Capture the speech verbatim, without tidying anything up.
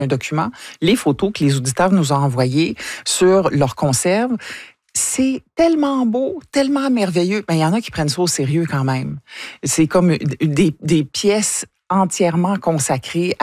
un document, les photos que les auditeurs nous ont envoyées sur leurs conserves. C'est tellement beau, tellement merveilleux. Mais il y en a qui prennent ça au sérieux quand même. C'est comme des, des pièces entièrement consacrées